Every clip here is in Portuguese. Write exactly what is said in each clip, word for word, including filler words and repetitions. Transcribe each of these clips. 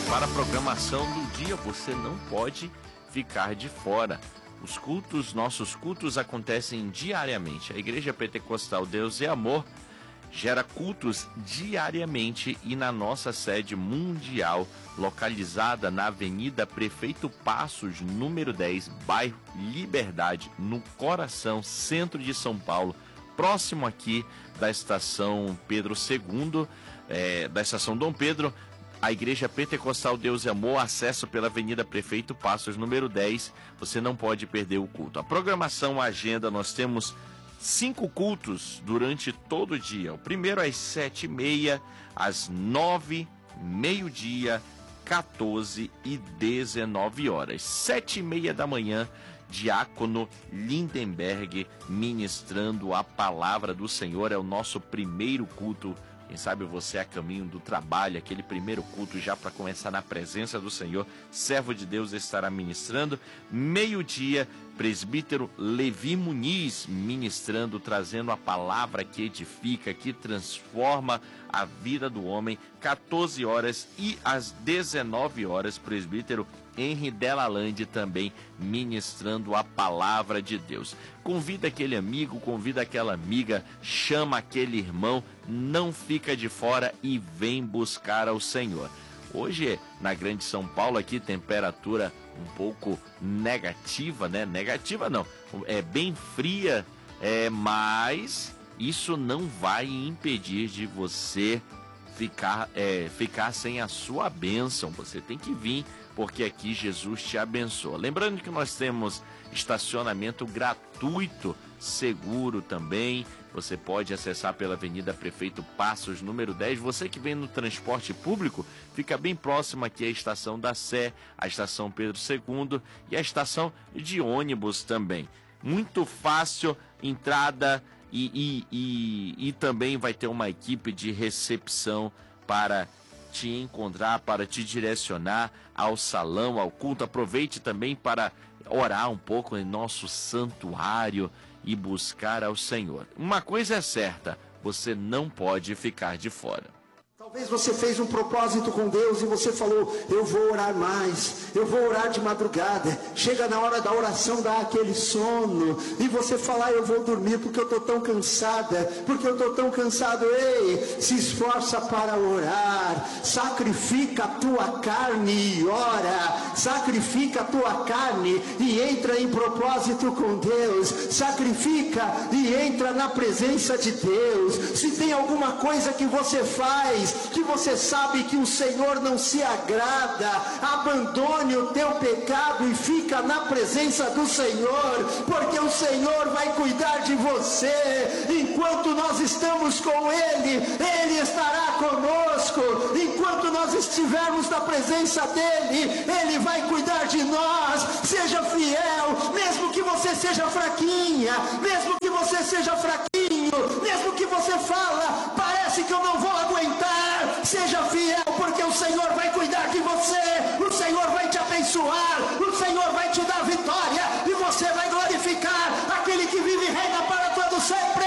para a programação do dia. Você não pode ficar de fora. Os cultos, nossos cultos acontecem diariamente. A Igreja Pentecostal Deus é Amor gera cultos diariamente e na nossa sede mundial, localizada na Avenida Prefeito Passos, número dez, bairro Liberdade, no coração, centro de São Paulo, próximo aqui da estação Pedro segundo, é, da estação Dom Pedro. A Igreja Pentecostal Deus e Amor, acesso pela Avenida Prefeito Passos, número dez. Você não pode perder o culto. A programação, a agenda, nós temos cinco cultos durante todo o dia. O primeiro às sete e meia, às nove, meio-dia, quatorze e dezenove horas. Sete e meia da manhã, Diácono Lindenberg ministrando a palavra do Senhor. É o nosso primeiro culto. Quem sabe você a caminho do trabalho, aquele primeiro culto já para começar na presença do Senhor. Servo de Deus estará ministrando. Meio-dia, presbítero Levi Muniz ministrando, trazendo a palavra que edifica, que transforma a vida do homem. quatorze horas e às dezenove horas, presbítero Henry Delalande também ministrando a palavra de Deus. Convida aquele amigo, convida aquela amiga, chama aquele irmão, não fica de fora e vem buscar ao Senhor. Hoje, na Grande São Paulo, aqui, temperatura um pouco negativa, né? Negativa não, é bem fria, é, mas isso não vai impedir de você ficar, é, ficar sem a sua bênção. Você tem que vir, porque aqui Jesus te abençoa. Lembrando que nós temos estacionamento gratuito, seguro também. Você pode acessar pela Avenida Prefeito Passos, número dez. Você que vem no transporte público, fica bem próximo aqui a estação da Sé, a estação Pedro segundo e a estação de ônibus também. Muito fácil, entrada e, e, e, e também vai ter uma equipe de recepção para te encontrar, para te direcionar ao salão, ao culto. Aproveite também para orar um pouco em nosso santuário e buscar ao Senhor. Uma coisa é certa, você não pode ficar de fora. Talvez você fez um propósito com Deus e você falou, eu vou orar mais, eu vou orar de madrugada. Chega na hora da oração, dá aquele sono, e você fala, eu vou dormir porque eu estou tão cansada, porque eu estou tão cansado. Ei, se esforça para orar, sacrifica a tua carne e ora, sacrifica a tua carne e entra em propósito com Deus, sacrifica e entra na presença de Deus. Se tem alguma coisa que você faz, que você sabe que o Senhor não se agrada, abandone o teu pecado e fica na presença do Senhor, porque o Senhor vai cuidar de você. Enquanto nós estamos com Ele, Ele estará conosco. Enquanto nós estivermos na presença dEle, Ele vai cuidar de nós. Seja fiel, mesmo que você seja fraquinha, mesmo que você seja fraquinho, mesmo que você fala, parece que eu não vou aguentar. Seja fiel, porque o Senhor vai cuidar de você, o Senhor vai te abençoar, o Senhor vai te dar vitória e você vai glorificar aquele que vive e reina para todo sempre.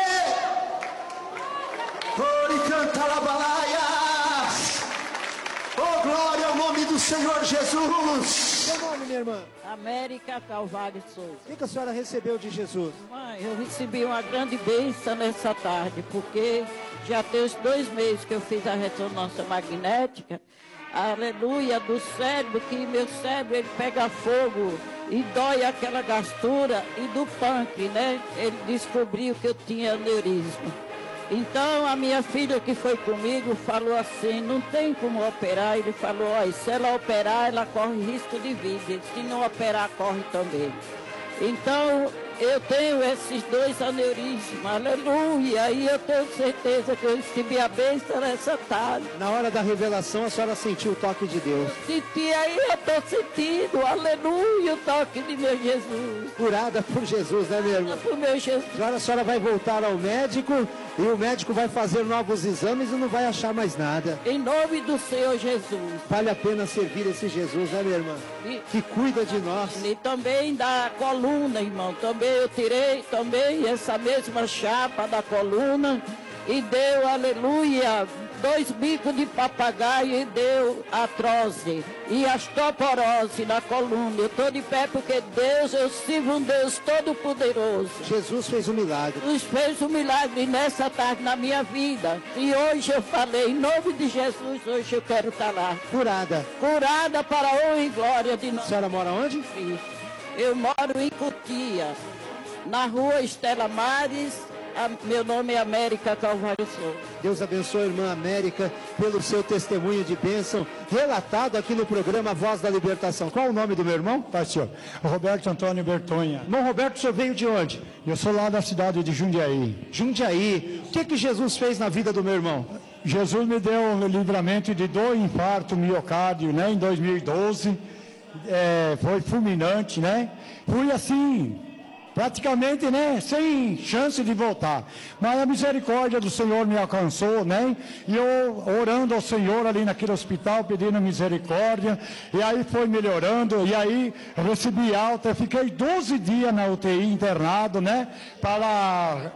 Ore canta la balaia. Oh, glória ao nome do Senhor Jesus. Seu nome, minha irmã? América Calvário Souza. O que, que a senhora recebeu de Jesus? Mãe, eu recebi uma grande bênção nessa tarde, porque já tem os dois meses que eu fiz a ressonância magnética, aleluia, do cérebro, que meu cérebro ele pega fogo e dói aquela gastura, e do pâncreas, né? Ele descobriu que eu tinha aneurisma. Então a minha filha que foi comigo falou assim, não tem como operar. Ele falou, olha, se ela operar, ela corre risco de vida, se não operar, corre também. Então eu tenho esses dois aneurismas, aleluia, e eu tenho certeza que eu recebi a bênção nessa tarde. Na hora da revelação, a senhora sentiu o toque de Deus? Eu senti, aí eu estou sentindo, aleluia, o toque de meu Jesus. Curada por Jesus, né, minha irmã? Por meu Jesus. Agora a senhora vai voltar ao médico e o médico vai fazer novos exames e não vai achar mais nada. Em nome do Senhor Jesus. Vale a pena servir esse Jesus, né, minha irmã? E, que cuida de nós. E também da coluna, irmão, também eu tirei também essa mesma chapa da coluna e deu, aleluia, dois bicos de papagaio e deu artrose e osteoporose na coluna. Eu estou de pé porque Deus, eu sirvo um Deus todo-poderoso. Jesus fez um milagre. Jesus fez um milagre nessa tarde na minha vida. E hoje eu falei, em nome de Jesus, hoje eu quero estar lá. Curada. Curada para a honra e glória de nós. A senhora mora onde? Eu moro em Cotia, na rua Estela Mares. A, meu nome é América Calvário Souza. Deus abençoe a irmã América pelo seu testemunho de bênção relatado aqui no programa Voz da Libertação. Qual o nome do meu irmão? Pastor, Roberto Antônio Bertonha. Irmão Roberto, o senhor veio de onde? Eu sou lá da cidade de Jundiaí. Jundiaí. O que que Jesus fez na vida do meu irmão? Jesus me deu o livramento de dor, infarto, miocárdio, né, em dois mil e doze. É, foi fulminante, né? Fui assim, praticamente, né, sem chance de voltar. Mas a misericórdia do Senhor me alcançou, né? E eu orando ao Senhor ali naquele hospital, pedindo misericórdia. E aí foi melhorando. E aí recebi alta. Fiquei doze dias na U T I internado, né? Para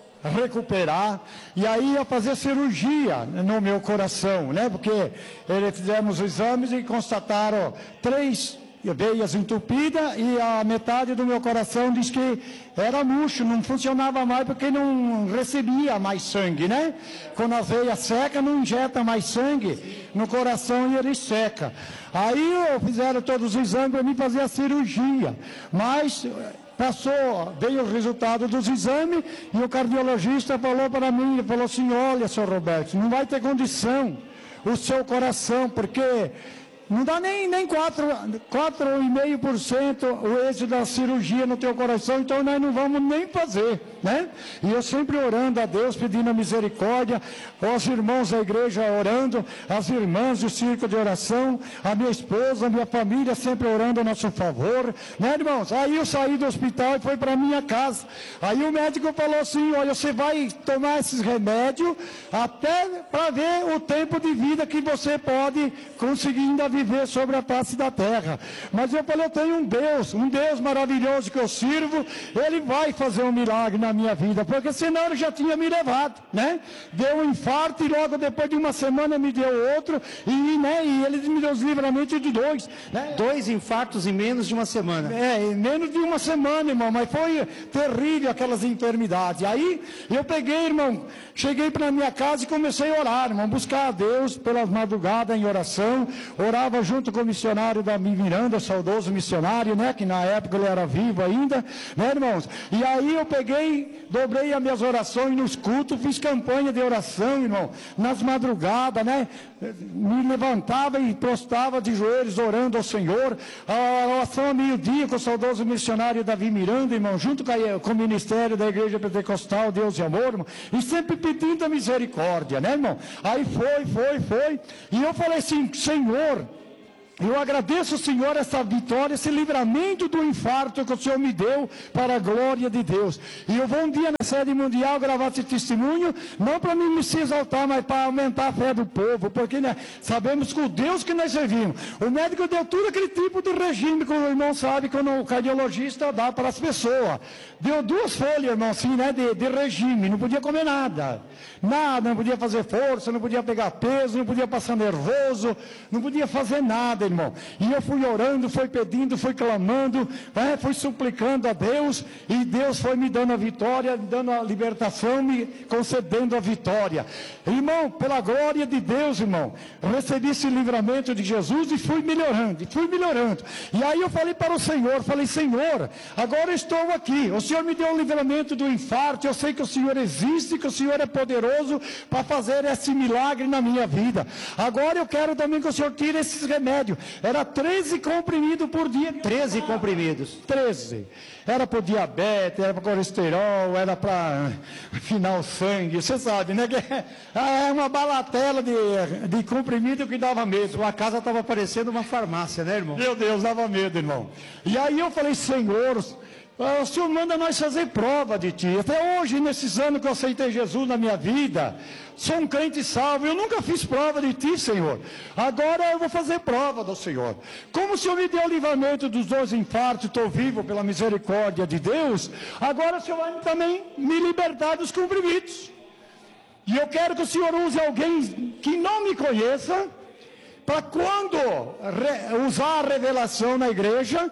recuperar. E aí ia fazer cirurgia no meu coração, né? Porque eles fizemos os exames e constataram três veias entupidas e a metade do meu coração diz que era murcho, não funcionava mais porque não recebia mais sangue, né? Quando a veia seca, não injeta mais sangue no coração e ele seca. Aí fizeram todos os exames para mim fazer a cirurgia, mas passou, veio o resultado dos exames e o cardiologista falou para mim, ele falou assim, olha, senhor Roberto, não vai ter condição o seu coração, porque não dá nem, nem quatro vírgula cinco por cento o êxito da cirurgia no teu coração, então nós não vamos nem fazer, né? E eu sempre orando a Deus, pedindo a misericórdia, os irmãos da igreja orando, as irmãs do círculo de oração, a minha esposa, a minha família sempre orando a nosso favor, né, irmãos? Aí eu saí do hospital e fui para minha casa. Aí o médico falou assim, olha, você vai tomar esses remédios até para ver o tempo de vida que você pode conseguir ainda viver sobre a face da terra. Mas eu falei, eu tenho um Deus, um Deus maravilhoso que eu sirvo, Ele vai fazer um milagre na minha vida, porque senão Ele já tinha me levado, né? Deu um infarto e logo depois de uma semana me deu outro, e, né, e Ele me deu os livramentos de dois, né? Dois infartos em menos de uma semana. É, em menos de uma semana, irmão, mas foi terrível aquelas enfermidades. Aí eu peguei, irmão, cheguei para minha casa e comecei a orar, irmão, buscar a Deus pelas madrugadas em oração, orar junto com o missionário da Miranda, saudoso missionário, né, que na época ele era vivo ainda, né, irmãos? E aí eu peguei, dobrei as minhas orações nos cultos, fiz campanha de oração, irmão, nas madrugadas, né? Me levantava e prostava de joelhos orando ao Senhor, a oração a meio-dia com o saudoso missionário Davi Miranda, irmão, junto com, a, com o ministério da Igreja Pentecostal Deus e Amor, irmão, e sempre pedindo a misericórdia, né, irmão? Aí foi, foi, foi, e eu falei assim, Senhor, eu agradeço ao Senhor essa vitória, esse livramento do infarto que o Senhor me deu para a glória de Deus. E eu vou um dia na sede mundial gravar esse testemunho, não para mim me se exaltar, mas para aumentar a fé do povo, porque, né, sabemos que o Deus que nós servimos, o médico deu tudo aquele tipo de regime que o irmão sabe quando o cardiologista dá para as pessoas. Deu duas folhas, irmão, assim, né, de, de regime, não podia comer nada, nada, não podia fazer força, não podia pegar peso, não podia passar nervoso, não podia fazer nada, irmão. E eu fui orando, fui pedindo, fui clamando, né, fui suplicando a Deus, e Deus foi me dando a vitória, me dando a libertação, me concedendo a vitória. Irmão, pela glória de Deus, irmão, recebi esse livramento de Jesus e fui melhorando, e fui melhorando. E aí eu falei para o Senhor, falei, Senhor, agora eu estou aqui, o Senhor me deu o livramento do infarto, eu sei que o Senhor existe, que o Senhor é poderoso para fazer esse milagre na minha vida. Agora eu quero também que o Senhor tire esses remédios. Era treze comprimidos por dia. treze comprimidos. treze. Era para diabetes, era para colesterol, era para afinar o sangue. Você sabe, né? Que é uma balatela de, de comprimido que dava medo. Sua casa estava parecendo uma farmácia, né, irmão? Meu Deus, dava medo, irmão. E aí eu falei, Senhor, o Senhor manda nós fazer prova de Ti. Até hoje, nesses anos que eu aceitei Jesus na minha vida, sou um crente salvo, eu nunca fiz prova de Ti, Senhor. Agora eu vou fazer prova do Senhor. Como o Senhor me deu o livramento dos dois infartos, estou vivo pela misericórdia de Deus, agora o Senhor vai também me libertar dos comprimidos. E eu quero que o Senhor use alguém que não me conheça, para quando re, usar a revelação na igreja,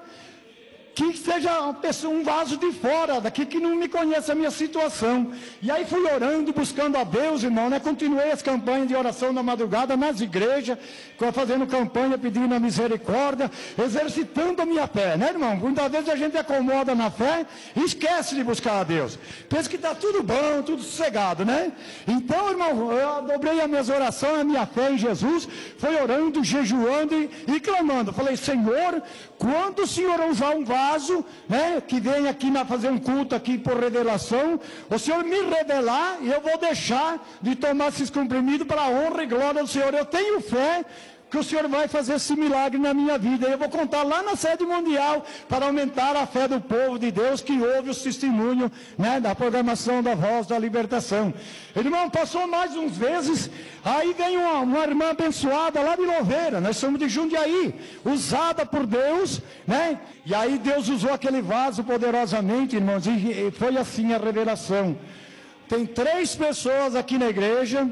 que seja uma pessoa, um vaso de fora, daqui que não me conhece a minha situação. E aí fui orando, buscando a Deus, irmão, né? Continuei as campanhas de oração na madrugada, nas igrejas, fazendo campanha, pedindo a misericórdia, exercitando a minha fé, né, irmão? Muitas vezes a gente acomoda na fé e esquece de buscar a Deus. Pensa que está tudo bom, tudo sossegado, né? Então, irmão, eu dobrei as minhas orações, a minha fé em Jesus, foi orando, jejuando e, e clamando. Falei, Senhor, quando o Senhor usar um vaso, né, que vem aqui na, fazer um culto aqui por revelação, o Senhor me revelar e eu vou deixar de tomar esses comprimidos para a honra e glória do Senhor. Eu tenho fé que o Senhor vai fazer esse milagre na minha vida. Eu vou contar lá na sede mundial para aumentar a fé do povo de Deus que ouve os testemunhos, né, da programação da Voz da Libertação. Irmão, passou mais uns vezes, aí vem uma, uma irmã abençoada lá de Louveira, nós somos de Jundiaí, usada por Deus, né? E aí Deus usou aquele vaso poderosamente, irmãos, e foi assim a revelação. Tem três pessoas aqui na igreja.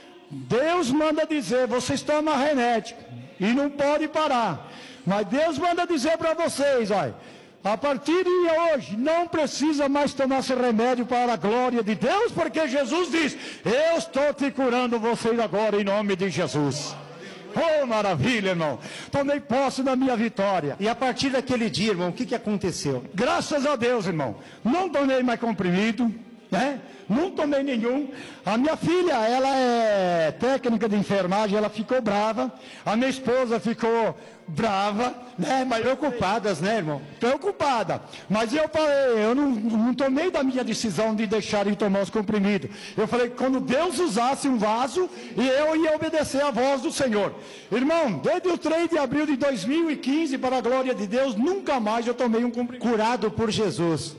Deus manda dizer, vocês tomam remédio e não pode parar, mas Deus manda dizer para vocês, olha, a partir de hoje não precisa mais tomar esse remédio para a glória de Deus, porque Jesus diz, eu estou te curando vocês agora em nome de Jesus. Oh, maravilha, irmão. Tomei posse da minha vitória. E a partir daquele dia, irmão, o que, que aconteceu? Graças a Deus, irmão, não tomei mais comprimido, né? Não tomei nenhum. A minha filha, ela é técnica de enfermagem, ela ficou brava. A minha esposa ficou brava, né? Mas preocupadas, né, irmão? Preocupada. Mas eu falei, eu não, não tomei da minha decisão de deixar de tomar os comprimidos. Eu falei que quando Deus usasse um vaso, e eu ia obedecer à voz do Senhor. Irmão, desde o três de abril de dois mil e quinze, para a glória de Deus, nunca mais eu tomei um comprimido. Curado por Jesus.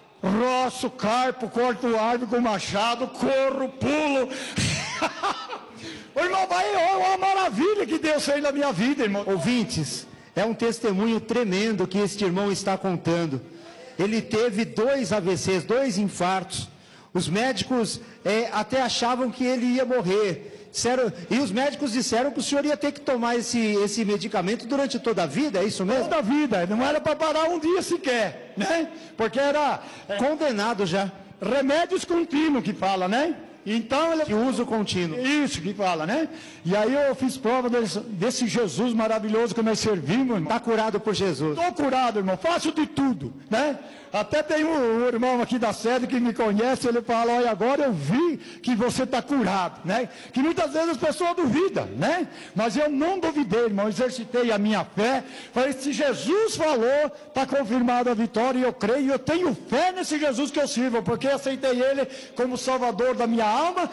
Roço, carpo, corto árvore com machado, corro, pulo. Ô, irmão, vai, é uma maravilha que Deus fez na minha vida, irmão. Ouvintes, é um testemunho tremendo que este irmão está contando. Ele teve dois A V Cs, dois infartos. Os médicos é, até achavam que ele ia morrer. Disseram, e os médicos disseram que o senhor ia ter que tomar esse, esse medicamento durante toda a vida, é isso mesmo? Toda a vida, não era para parar um dia sequer, né? Porque era é, condenado já. Remédios contínuos que fala, né? Então ele... De uso contínuo. Isso que fala, né? E aí eu fiz prova desse, desse Jesus maravilhoso que nós servimos, irmão. Está curado por Jesus. Estou curado, irmão. Faço de tudo, né? Até tem um, um irmão aqui da sede que me conhece, ele fala, olha, agora eu vi que você está curado, né? Que muitas vezes as pessoas duvidam, né? Mas eu não duvidei, irmão, exercitei a minha fé, falei, se Jesus falou, está confirmada a vitória, e eu creio, eu tenho fé nesse Jesus que eu sirvo, porque aceitei Ele como Salvador da minha alma,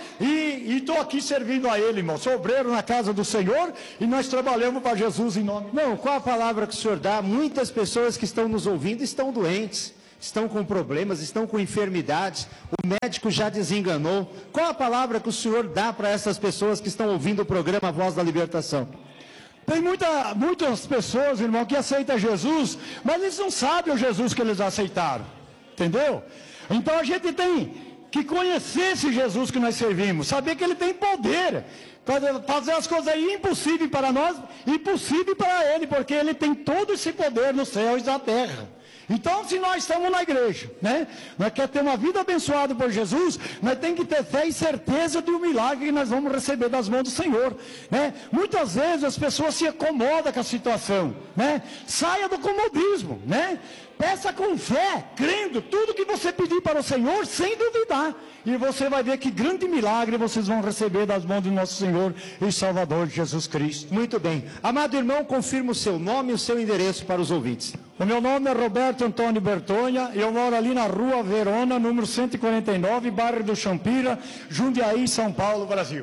e estou aqui servindo a Ele, irmão. Sou obreiro na casa do Senhor, e nós trabalhamos para Jesus em nome. Não, qual a palavra que o Senhor dá? Muitas pessoas que estão nos ouvindo estão doentes, estão com problemas, estão com enfermidades, o médico já desenganou. Qual a palavra que o Senhor dá para essas pessoas que estão ouvindo o programa Voz da Libertação? Tem muita, muitas pessoas, irmão, que aceitam Jesus, mas eles não sabem o Jesus que eles aceitaram, entendeu? Então a gente tem que conhecer esse Jesus que nós servimos, saber que Ele tem poder, fazer as coisas impossíveis para nós e possíveis para Ele, porque Ele tem todo esse poder nos céus e na terra. Então, se nós estamos na igreja, né? Nós queremos ter uma vida abençoada por Jesus, nós temos que ter fé e certeza de um milagre que nós vamos receber das mãos do Senhor, né? Muitas vezes as pessoas se acomodam com a situação, né? Saia do comodismo, né? Peça com fé, crendo, tudo que você pedir para o Senhor, sem duvidar. E você vai ver que grande milagre vocês vão receber das mãos do nosso Senhor e Salvador Jesus Cristo. Muito bem. Amado irmão, confirma o seu nome e o seu endereço para os ouvintes. O meu nome é Roberto Antônio Bertonha, eu moro ali na Rua Verona, número cento e quarenta e nove, bairro do Champira, Jundiaí, São Paulo, Brasil.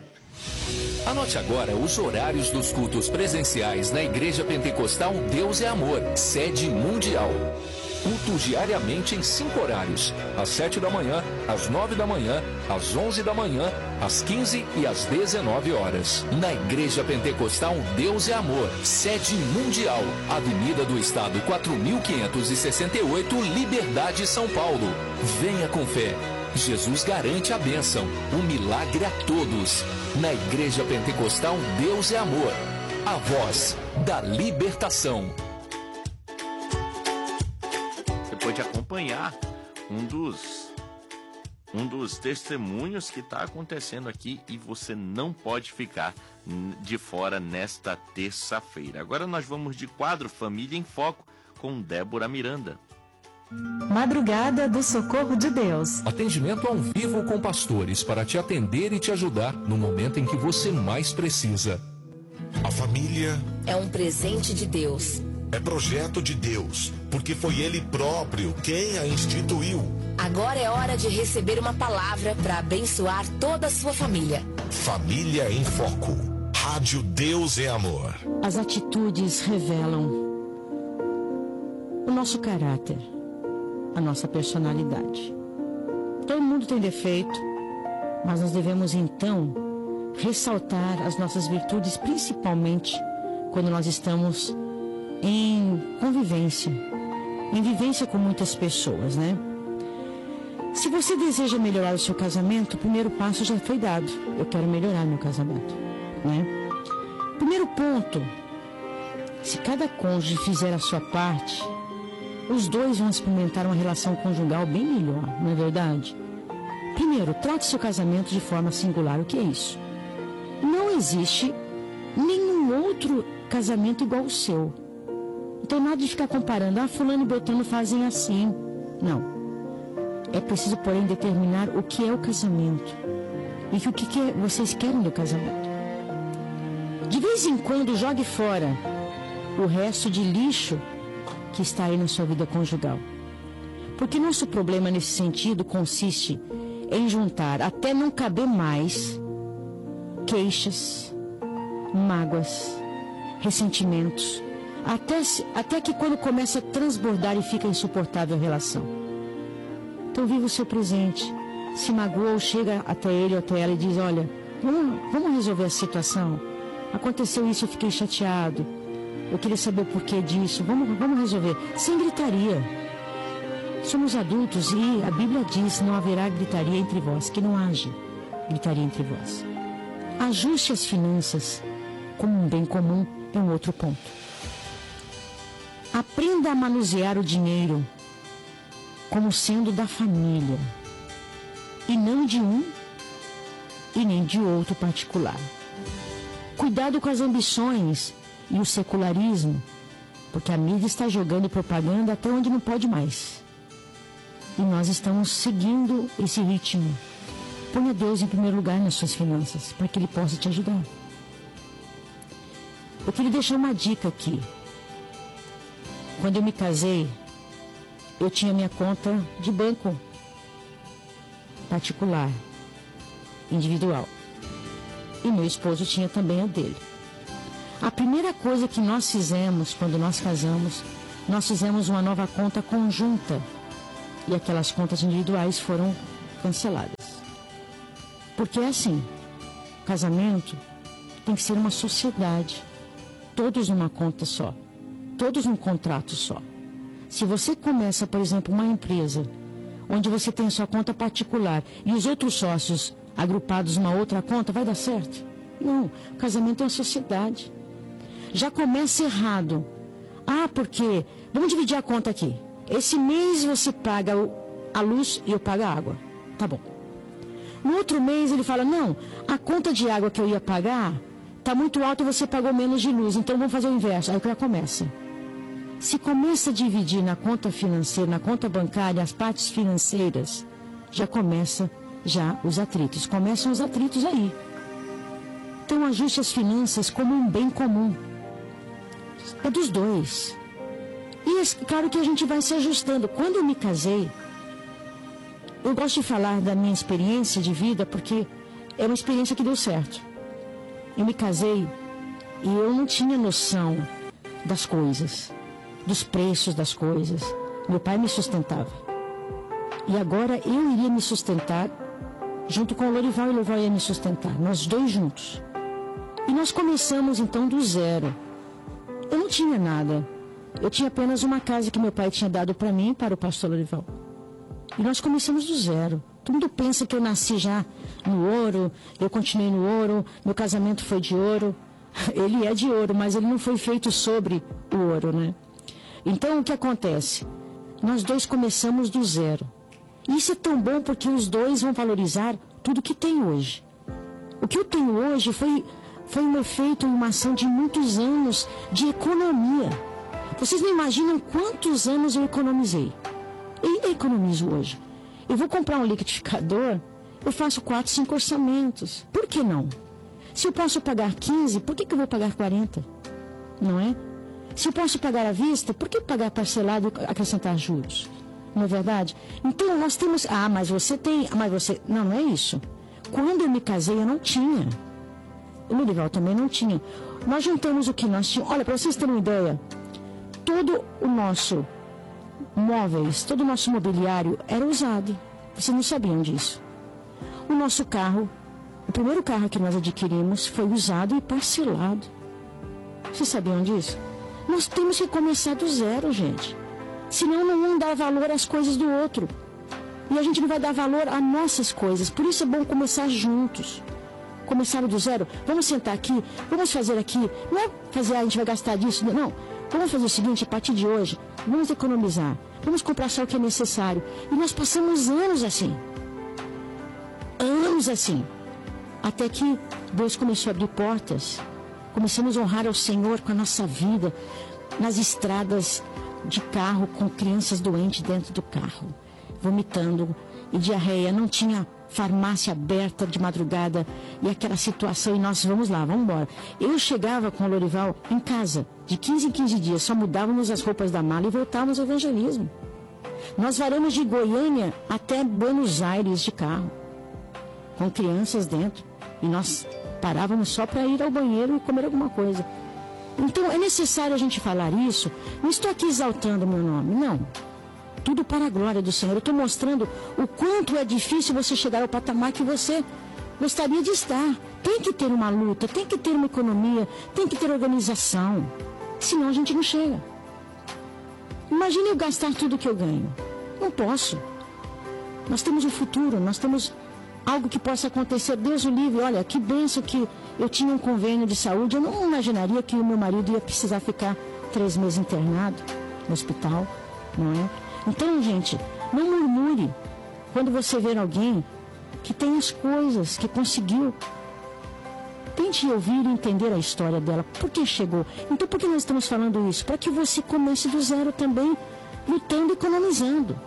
Anote agora os horários dos cultos presenciais na Igreja Pentecostal Deus é Amor, sede mundial. Cultos diariamente em cinco horários, às sete da manhã, às nove da manhã, às onze da manhã, às quinze e às dezenove horas. Na Igreja Pentecostal Deus é Amor, sede mundial, Avenida do Estado quatro mil quinhentos e sessenta e oito, Liberdade, São Paulo. Venha com fé, Jesus garante a bênção, um milagre a todos. Na Igreja Pentecostal Deus é Amor, a voz da libertação. Você pode acompanhar um dos, um dos testemunhos que está acontecendo aqui e você não pode ficar de fora nesta terça-feira. Agora nós vamos de quadro Família em Foco com Débora Miranda. Madrugada do Socorro de Deus. Atendimento ao vivo com pastores para te atender e te ajudar no momento em que você mais precisa. A família é um presente de Deus. É projeto de Deus, porque foi Ele próprio quem a instituiu. Agora é hora de receber uma palavra para abençoar toda a sua família. Família em Foco. Rádio Deus é Amor. As atitudes revelam o nosso caráter, a nossa personalidade. Todo mundo tem defeito, mas nós devemos então ressaltar as nossas virtudes, principalmente quando nós estamos em convivência, em vivência com muitas pessoas, né? Se você deseja melhorar o seu casamento, o primeiro passo já foi dado. Eu quero melhorar meu casamento, né? Primeiro ponto, se cada cônjuge fizer a sua parte, os dois vão experimentar uma relação conjugal bem melhor, não é verdade? Primeiro, trate seu casamento de forma singular. O que é isso? Não existe nenhum outro casamento igual ao seu. Então, nada de ficar comparando. Ah, fulano e beltrano fazem assim. Não. É preciso, porém, determinar o que é o casamento e o que, que vocês querem do casamento. De vez em quando, jogue fora o resto de lixo que está aí na sua vida conjugal. Porque nosso problema nesse sentido consiste em juntar até não caber mais queixas, mágoas, ressentimentos, até, até que quando começa a transbordar e fica insuportável a relação. Então viva o seu presente. Se magoou, chega até ele ou até ela e diz: olha, vamos, vamos resolver a situação. Aconteceu isso, eu fiquei chateado. Eu queria saber o porquê disso. Vamos, vamos resolver. Sem gritaria. Somos adultos e a Bíblia diz: não haverá gritaria entre vós. Que não haja gritaria entre vós. Ajuste as finanças como um bem comum é um outro ponto. Aprenda a manusear o dinheiro como sendo da família e não de um e nem de outro particular. Cuidado com as ambições e o secularismo, porque a mídia está jogando propaganda até onde não pode mais. E nós estamos seguindo esse ritmo. Ponha Deus em primeiro lugar nas suas finanças, para que Ele possa te ajudar. Eu queria deixar uma dica aqui. Quando eu me casei, eu tinha minha conta de banco particular, individual. E meu esposo tinha também a dele. A primeira coisa que nós fizemos quando nós casamos, nós fizemos uma nova conta conjunta. E aquelas contas individuais foram canceladas. Porque é assim, casamento tem que ser uma sociedade. Todos numa conta só. Todos num contrato só. Se você começa, por exemplo, uma empresa, onde você tem sua conta particular e os outros sócios agrupados numa outra conta, vai dar certo? Não, o casamento é uma sociedade. Já começa errado. Ah, porque... Vamos dividir a conta aqui. Esse mês você paga a luz e eu pago a água. Tá bom. No outro mês ele fala: não, a conta de água que eu ia pagar está muito alta e você pagou menos de luz, então vamos fazer o inverso. Aí que ela começa. Se começa a dividir na conta financeira, na conta bancária, as partes financeiras, já começa já os atritos. Começam os atritos aí. Então ajuste as finanças como um bem comum. É dos dois. E é claro que a gente vai se ajustando. Quando eu me casei, eu gosto de falar da minha experiência de vida, porque é uma experiência que deu certo. Eu me casei e eu não tinha noção das coisas, dos preços das coisas. Meu pai me sustentava. E agora eu iria me sustentar junto com o Lorival, e o Lorival ia me sustentar, nós dois juntos. E nós começamos então do zero. Eu não tinha nada. Eu tinha apenas uma casa que meu pai tinha dado para mim e para o pastor Lorival. E nós começamos do zero. Todo mundo pensa que eu nasci já no ouro, eu continuei no ouro, meu casamento foi de ouro. Ele é de ouro, mas ele não foi feito sobre o ouro, né? Então, o que acontece? Nós dois começamos do zero. E isso é tão bom porque os dois vão valorizar tudo que tem hoje. O que eu tenho hoje foi, foi um efeito, uma ação de muitos anos de economia. Vocês não imaginam quantos anos eu economizei. Eu ainda economizo hoje. Eu vou comprar um liquidificador, eu faço quatro, cinco orçamentos. Por que não? Se eu posso pagar quinze, por que, que eu vou pagar quarenta? Não é? Se eu posso pagar à vista, por que pagar parcelado e acrescentar juros? Não é verdade? Então nós temos... Ah, mas você tem... Mas você... Não, não é isso. Quando eu me casei, eu não tinha. O Lurival também não tinha. Nós juntamos o que nós tínhamos. Olha, para vocês terem uma ideia, todo o nosso móveis, todo o nosso mobiliário era usado. Vocês não sabiam disso. O nosso carro, o primeiro carro que nós adquirimos foi usado e parcelado. Vocês sabiam disso? Nós temos que começar do zero, gente. Senão não vamos dar valor às coisas do outro. E a gente não vai dar valor às nossas coisas. Por isso é bom começar juntos. Começar do zero. Vamos sentar aqui, vamos fazer aqui. Não é fazer, ah, a gente vai gastar disso. Não. Vamos fazer o seguinte, a partir de hoje, vamos economizar. Vamos comprar só o que é necessário. E nós passamos anos assim. Anos assim. Até que Deus começou a abrir portas. Começamos a honrar ao Senhor com a nossa vida. Nas estradas de carro, com crianças doentes dentro do carro. Vomitando e diarreia. Não tinha farmácia aberta de madrugada. E aquela situação. E nós, vamos lá, vamos embora. Eu chegava com o Lorival em casa. De quinze em quinze dias. Só mudávamos as roupas da mala e voltávamos ao evangelismo. Nós varamos de Goiânia até Buenos Aires de carro. Com crianças dentro. E nós parávamos só para ir ao banheiro e comer alguma coisa. Então é necessário a gente falar isso. Não estou aqui exaltando o meu nome, não. Tudo para a glória do Senhor. Eu estou mostrando o quanto é difícil você chegar ao patamar que você gostaria de estar. Tem que ter uma luta, tem que ter uma economia, tem que ter organização. Senão a gente não chega. Imagine eu gastar tudo que eu ganho. Não posso. Nós temos um futuro, nós temos algo que possa acontecer. Deus o livre. Olha, que benção que eu tinha um convênio de saúde. Eu não imaginaria que o meu marido ia precisar ficar três meses internado no hospital, não é? Então, gente, não murmure quando você ver alguém que tem as coisas, que conseguiu. Tente ouvir e entender a história dela. Por que chegou? Então, por que nós estamos falando isso? Para que você comece do zero também, lutando e economizando.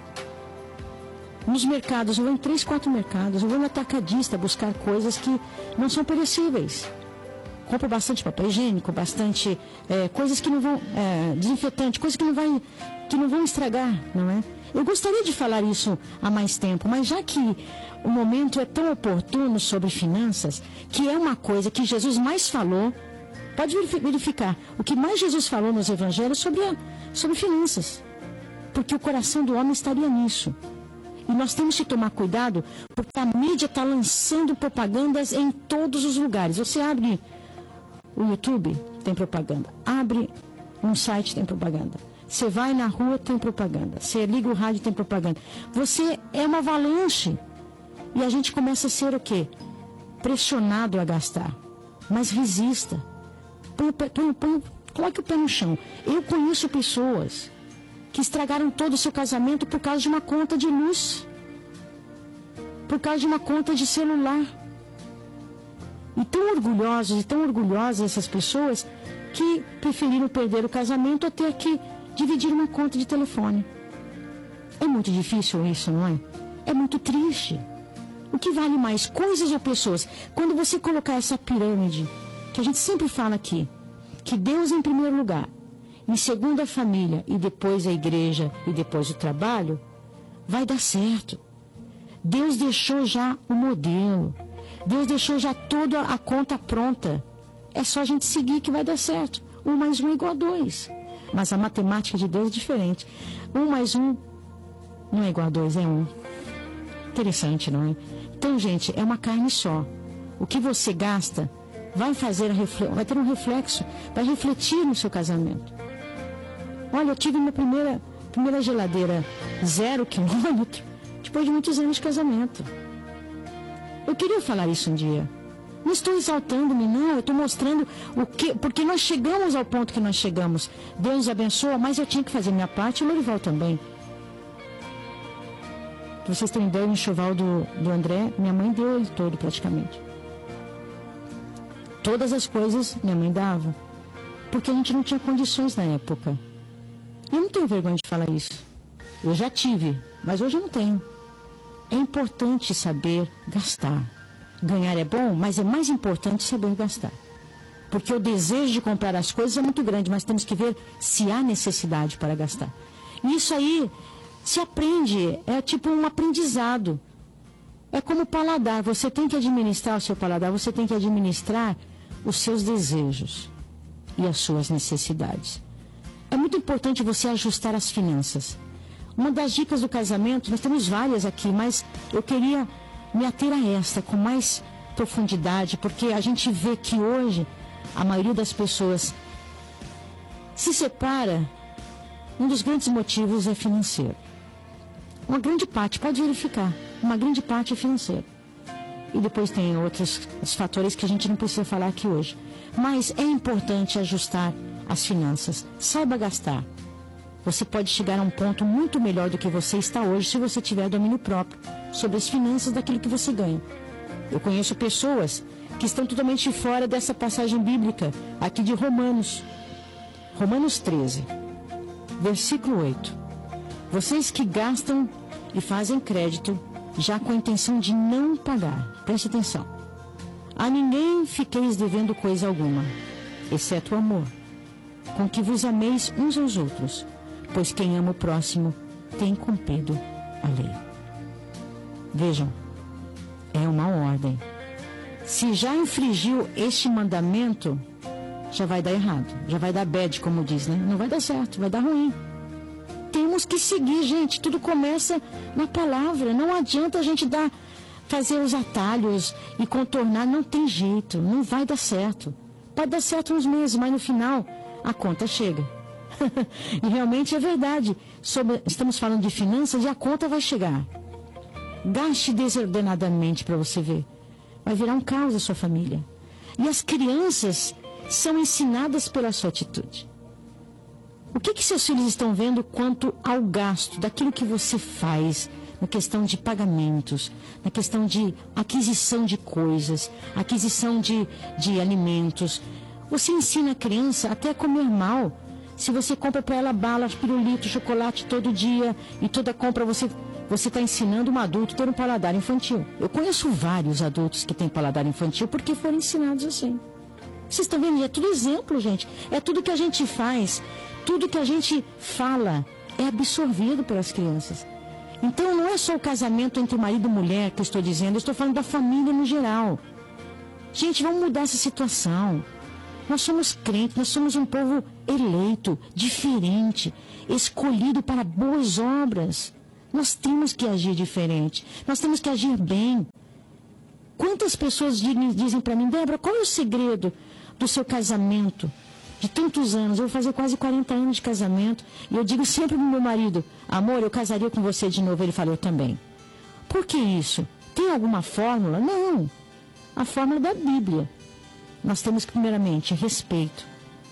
Nos mercados, eu vou em três, quatro mercados, eu vou no atacadista buscar coisas que não são perecíveis. Compro bastante papel higiênico, bastante é, coisas que não vão, é, desinfetante, coisas que não, vai, que não vão estragar, não é? Eu gostaria de falar isso há mais tempo, mas já que o momento é tão oportuno sobre finanças, que é uma coisa que Jesus mais falou, pode verificar, o que mais Jesus falou nos evangelhos sobre, a, sobre finanças, porque o coração do homem estaria nisso. E nós temos que tomar cuidado, porque a mídia está lançando propagandas em todos os lugares. Você abre o YouTube, tem propaganda. Abre um site, tem propaganda. Você vai na rua, tem propaganda. Você liga o rádio, tem propaganda. Você é uma avalanche. E a gente começa a ser o quê? Pressionado a gastar. Mas resista. Põe, põe, põe, coloque o pé no chão. Eu conheço pessoas que estragaram todo o seu casamento por causa de uma conta de luz, por causa de uma conta de celular. E tão orgulhosos e tão orgulhosas essas pessoas que preferiram perder o casamento a ter que dividir uma conta de telefone. É muito difícil isso, não é? É muito triste. O que vale mais, coisas ou pessoas? Quando você colocar essa pirâmide, que a gente sempre fala aqui, que Deus em primeiro lugar, em segundo a família e depois a igreja e depois o trabalho, vai dar certo. Deus deixou já o modelo. Deus deixou já toda a conta pronta. É só a gente seguir que vai dar certo. Um mais um é igual a dois. Mas a matemática de Deus é diferente. Um mais um não é igual a dois, é um. Interessante, não é? Então, gente, é uma carne só. O que você gasta vai fazer, vai ter um reflexo, vai refletir no seu casamento. Olha, eu tive minha primeira, primeira geladeira zero quilômetro, depois de muitos anos de casamento. Eu queria falar isso um dia. Não estou exaltando-me, não. Eu estou mostrando o que... Porque nós chegamos ao ponto que nós chegamos. Deus nos abençoa, mas eu tinha que fazer minha parte e o Lorival também. Pra vocês terem ideia, o enxoval do, do André, minha mãe deu ele todo praticamente. Todas as coisas minha mãe dava. Porque a gente não tinha condições na época. Eu não tenho vergonha de falar isso. Eu já tive, mas hoje eu não tenho. É importante saber gastar. Ganhar é bom, mas é mais importante saber gastar. Porque o desejo de comprar as coisas é muito grande, mas temos que ver se há necessidade para gastar. E isso aí se aprende, é tipo um aprendizado. É como o paladar, você tem que administrar o seu paladar, você tem que administrar os seus desejos e as suas necessidades. É muito importante você ajustar as finanças. Uma das dicas do casamento, nós temos várias aqui, mas eu queria me ater a esta com mais profundidade, porque a gente vê que hoje a maioria das pessoas se separa, um dos grandes motivos é financeiro. Uma grande parte, pode verificar, uma grande parte é financeiro. E depois tem outros os fatores que a gente não precisa falar aqui hoje. Mas é importante ajustar as finanças. Saiba gastar. Você pode chegar a um ponto muito melhor do que você está hoje se você tiver domínio próprio sobre as finanças daquilo que você ganha. Eu conheço pessoas que estão totalmente fora dessa passagem bíblica, aqui de Romanos. Romanos treze, versículo oito. Vocês que gastam e fazem crédito, já com a intenção de não pagar. Preste atenção. A ninguém fiqueis devendo coisa alguma, exceto o amor, com que vos ameis uns aos outros, pois quem ama o próximo tem cumprido a lei. Vejam, é uma ordem. Se já infringiu este mandamento, já vai dar errado, já vai dar bad, como diz, né? Não vai dar certo, vai dar ruim. Temos que seguir, gente. Tudo começa na palavra. Não adianta a gente dar, fazer os atalhos e contornar. Não tem jeito. Não vai dar certo. Pode dar certo uns meses, mas no final a conta chega. E realmente é verdade. Sobre, estamos falando de finanças e a conta vai chegar. Gaste desordenadamente para você ver. Vai virar um caos a sua família. E as crianças são ensinadas pela sua atitude. O que que seus filhos estão vendo quanto ao gasto daquilo que você faz na questão de pagamentos, na questão de aquisição de coisas, aquisição de, de alimentos? Você ensina a criança até a comer mal. Se você compra para ela bala, pirulito, chocolate todo dia e toda compra você você está ensinando um adulto a ter um paladar infantil. Eu conheço vários adultos que têm paladar infantil porque foram ensinados assim. Vocês estão vendo? É tudo exemplo, gente. É tudo que a gente faz. Tudo que a gente fala é absorvido pelas crianças. Então não é só o casamento entre marido e mulher que eu estou dizendo, eu estou falando da família no geral. Gente, vamos mudar essa situação. Nós somos crentes, nós somos um povo eleito, diferente, escolhido para boas obras. Nós temos que agir diferente, nós temos que agir bem. Quantas pessoas dizem para mim, Débora, qual é o segredo do seu casamento? De tantos anos, eu vou fazer quase quarenta anos de casamento, e eu digo sempre para o meu marido, amor, eu casaria com você de novo. Ele falou, eu também. Por que isso? Tem alguma fórmula? Não. A fórmula da Bíblia. Nós temos que, primeiramente, respeito.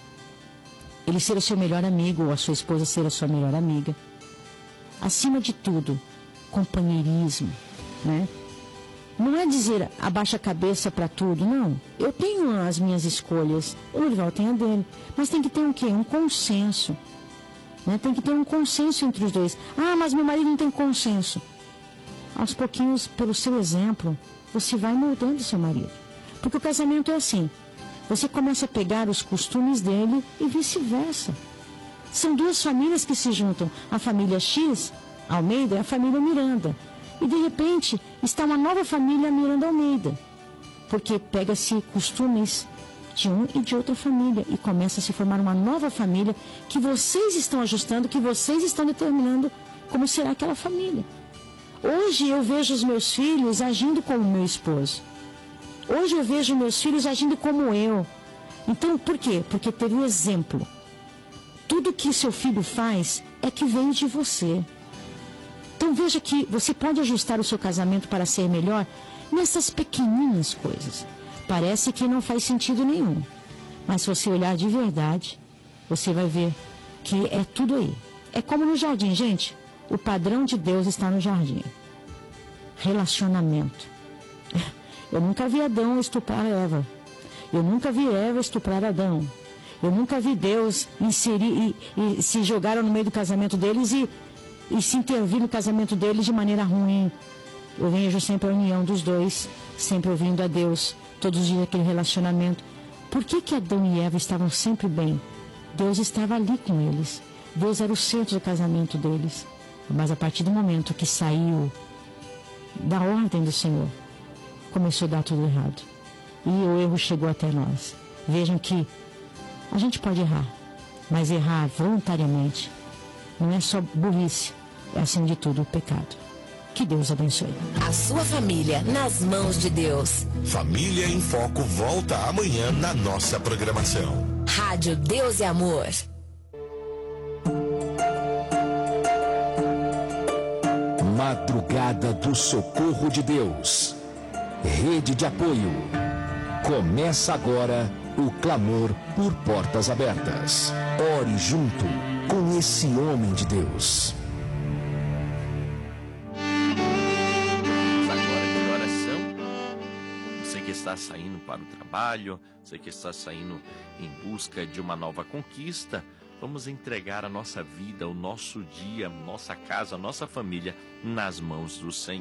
Ele ser o seu melhor amigo, ou a sua esposa ser a sua melhor amiga. Acima de tudo, companheirismo, né? Não é dizer abaixa a cabeça para tudo, não. Eu tenho as minhas escolhas, o Lorival tem a dele. Mas tem que ter um quê? Um consenso. Né? Tem que ter um consenso entre os dois. Ah, mas meu marido não tem consenso. Aos pouquinhos, pelo seu exemplo, você vai moldando seu marido. Porque o casamento é assim. Você começa a pegar os costumes dele e vice-versa. São duas famílias que se juntam. A família X, Almeida, e a família Miranda. E de repente está uma nova família Miranda Almeida, porque pega-se costumes de um e de outra família e começa a se formar uma nova família que vocês estão ajustando, que vocês estão determinando como será aquela família. Hoje eu vejo os meus filhos agindo como meu esposo. Hoje eu vejo meus filhos agindo como eu. Então, por quê? Porque teve um exemplo. Tudo que seu filho faz é que vem de você. Então, Então veja que você pode ajustar o seu casamento para ser melhor nessas pequenininhas coisas. Parece que não faz sentido nenhum, mas se você olhar de verdade, você vai ver que é tudo aí. É como no jardim, gente. O padrão de Deus está no jardim. Relacionamento. Eu nunca vi Adão estuprar Eva. Eu nunca vi Eva estuprar Adão. Eu nunca vi Deus inserir e, e se jogaram no meio do casamento deles e, e se intervir no casamento deles de maneira ruim. Eu vejo sempre a união dos dois, sempre ouvindo a Deus, todos os dias aquele relacionamento. Por que que Adão e Eva estavam sempre bem? Deus estava ali com eles. Deus era o centro do casamento deles. Mas a partir do momento que saiu da ordem do Senhor, começou a dar tudo errado. E o erro chegou até nós. Vejam que a gente pode errar, mas errar voluntariamente não é só burrice, é acima de tudo o pecado. Que Deus abençoe. A sua família nas mãos de Deus. Família em Foco volta amanhã na nossa programação. Rádio Deus e Amor. Madrugada do Socorro de Deus. Rede de apoio. Começa agora o clamor por portas abertas. Ore junto com esse homem de Deus. Está saindo para o trabalho, você que está saindo em busca de uma nova conquista, vamos entregar a nossa vida, o nosso dia, nossa casa, a nossa família nas mãos do Senhor.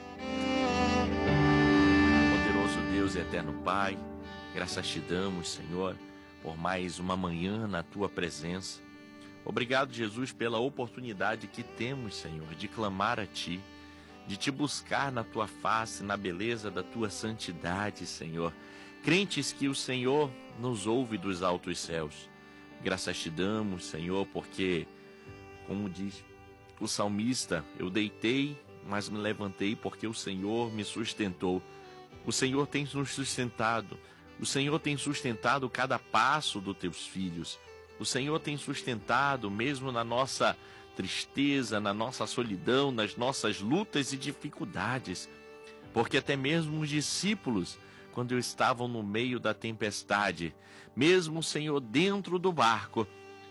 Poderoso Deus e eterno Pai, graças te damos, Senhor, por mais uma manhã na tua presença. Obrigado, Jesus, pela oportunidade que temos, Senhor, de clamar a ti, de te buscar na tua face, na beleza da tua santidade, Senhor. Crentes que o Senhor nos ouve dos altos céus. Graças te damos, Senhor, porque, como diz o salmista, eu deitei, mas me levantei porque o Senhor me sustentou. O Senhor tem nos sustentado. O Senhor tem sustentado cada passo dos teus filhos. O Senhor tem sustentado mesmo na nossa tristeza, na nossa solidão, nas nossas lutas e dificuldades. Porque até mesmo os discípulos, quando estavam no meio da tempestade, mesmo o Senhor dentro do barco,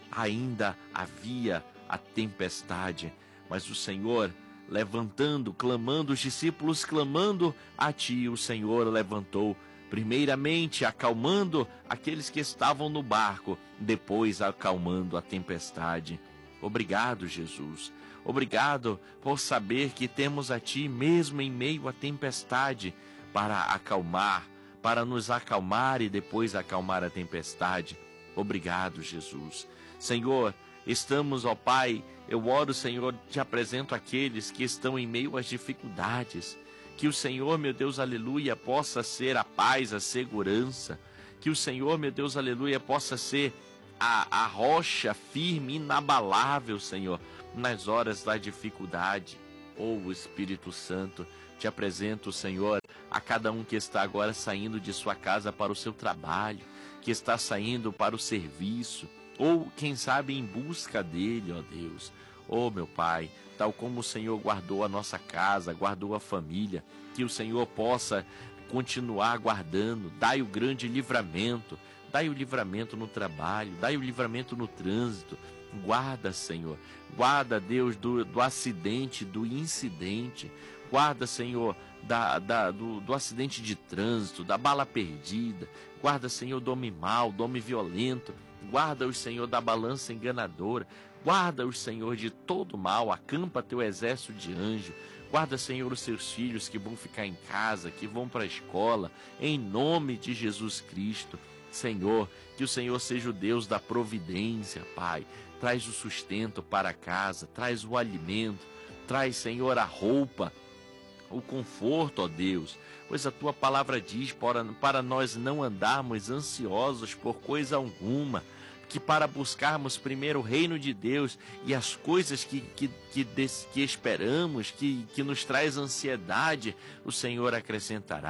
ainda havia a tempestade. Mas o Senhor levantando, clamando, os discípulos clamando a ti, o Senhor levantou, primeiramente acalmando aqueles que estavam no barco, depois acalmando a tempestade. Obrigado, Jesus. Obrigado por saber que temos a ti mesmo em meio à tempestade para acalmar, para nos acalmar e depois acalmar a tempestade. Obrigado, Jesus. Senhor, estamos, ó Pai, eu oro, Senhor, te apresento aqueles que estão em meio às dificuldades. Que o Senhor, meu Deus, aleluia, possa ser a paz, a segurança. Que o Senhor, meu Deus, aleluia, possa ser A, a rocha firme, inabalável, Senhor, nas horas da dificuldade. Oh, Espírito Santo, te apresento, Senhor, a cada um que está agora saindo de sua casa para o seu trabalho, que está saindo para o serviço, ou, quem sabe, em busca dele, ó Deus. Oh, meu Pai, tal como o Senhor guardou a nossa casa, guardou a família, que o Senhor possa continuar guardando, dai o grande livramento, dai o livramento no trabalho, dai o livramento no trânsito. Guarda, Senhor. Guarda, Deus, do, do acidente, do incidente. Guarda, Senhor, da, da, do, do acidente de trânsito, da bala perdida. Guarda, Senhor, do homem mau, do homem violento. Guarda-os, Senhor, da balança enganadora. Guarda-os, Senhor, de todo mal. Acampa teu exército de anjo. Guarda, Senhor, os seus filhos que vão ficar em casa, que vão para a escola. Em nome de Jesus Cristo. Senhor, que o Senhor seja o Deus da providência, Pai. Traz o sustento para casa, traz o alimento, traz, Senhor, a roupa, o conforto, ó Deus. Pois a tua palavra diz para, para nós não andarmos ansiosos por coisa alguma, que para buscarmos primeiro o reino de Deus e as coisas que, que, que, des, que esperamos, que, que nos traz ansiedade, o Senhor acrescentará.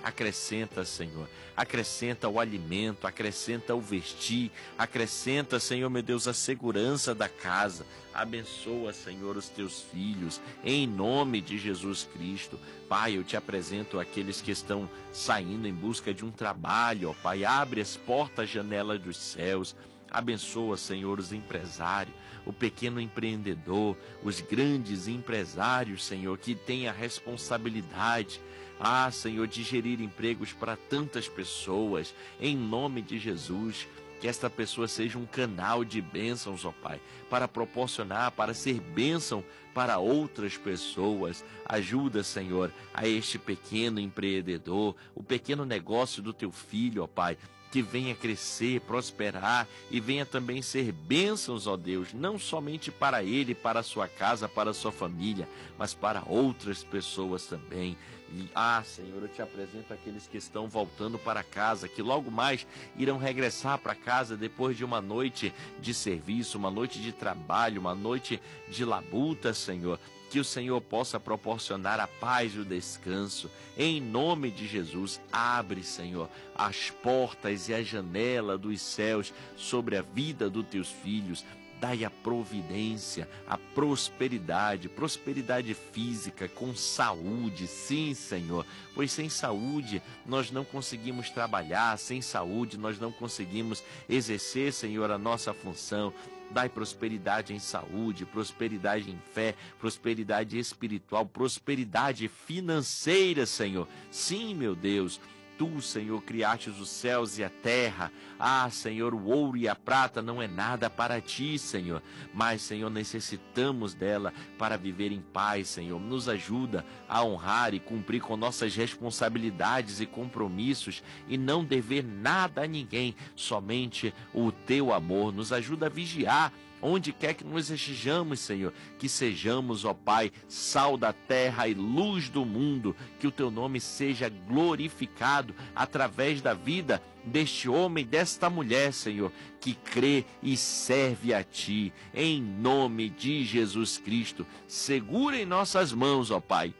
Acrescenta, Senhor, acrescenta o alimento, acrescenta o vestir, acrescenta, Senhor, meu Deus, a segurança da casa. Abençoa, Senhor, os teus filhos, em nome de Jesus Cristo. Pai, eu te apresento aqueles que estão saindo em busca de um trabalho, ó Pai, abre as portas, janelas dos céus. Abençoa, Senhor, os empresários, o pequeno empreendedor, os grandes empresários, Senhor, que têm a responsabilidade, ah, Senhor, de gerir empregos para tantas pessoas, em nome de Jesus. Que esta pessoa seja um canal de bênçãos, ó Pai, para proporcionar, para ser bênção para outras pessoas. Ajuda, Senhor, a este pequeno empreendedor, o pequeno negócio do teu filho, ó Pai, que venha crescer, prosperar e venha também ser bênçãos, ó Deus, não somente para ele, para a sua casa, para a sua família, mas para outras pessoas também. E, ah, Senhor, eu te apresento aqueles que estão voltando para casa, que logo mais irão regressar para casa depois de uma noite de serviço, uma noite de trabalho, uma noite de labuta, Senhor. Que o Senhor possa proporcionar a paz e o descanso. Em nome de Jesus, abre, Senhor, as portas e a janela dos céus sobre a vida dos teus filhos. Dai a providência, a prosperidade, prosperidade física, com saúde, sim, Senhor, pois sem saúde nós não conseguimos trabalhar, sem saúde nós não conseguimos exercer, Senhor, a nossa função. Dai prosperidade em saúde, prosperidade em fé, prosperidade espiritual, prosperidade financeira, Senhor. Sim, meu Deus. Tu, Senhor, criaste os céus e a terra. Ah, Senhor, o ouro e a prata não é nada para ti, Senhor. Mas, Senhor, necessitamos dela para viver em paz, Senhor. Nos ajuda a honrar e cumprir com nossas responsabilidades e compromissos e não dever nada a ninguém, somente o teu amor. Nos ajuda a vigiar onde quer que nos estejamos, Senhor, que sejamos, ó Pai, sal da terra e luz do mundo, que o teu nome seja glorificado através da vida deste homem, desta mulher, Senhor, que crê e serve a ti, em nome de Jesus Cristo. Segura em nossas mãos, ó Pai.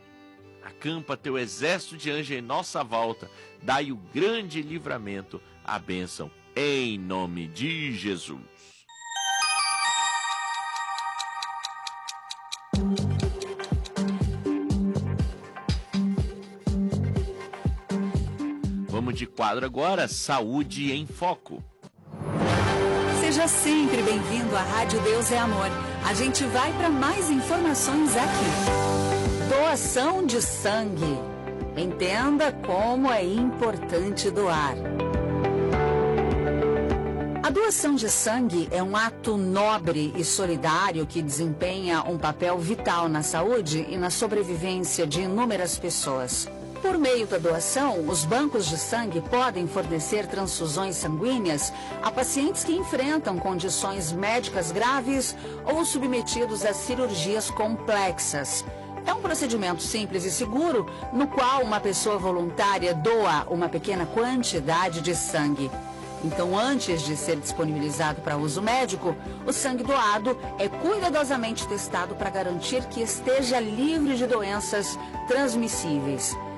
Acampa teu exército de anjos em nossa volta, dai o grande livramento, a bênção, em nome de Jesus. Vamos de quadro agora, Saúde em Foco. Seja sempre bem-vindo à Rádio Deus é Amor. A gente vai para mais informações aqui. Doação de sangue. Entenda como é importante doar. A doação de sangue é um ato nobre e solidário que desempenha um papel vital na saúde e na sobrevivência de inúmeras pessoas. Por meio da doação, os bancos de sangue podem fornecer transfusões sanguíneas a pacientes que enfrentam condições médicas graves ou submetidos a cirurgias complexas. É um procedimento simples e seguro, no qual uma pessoa voluntária doa uma pequena quantidade de sangue. Então, antes de ser disponibilizado para uso médico, o sangue doado é cuidadosamente testado para garantir que esteja livre de doenças transmissíveis.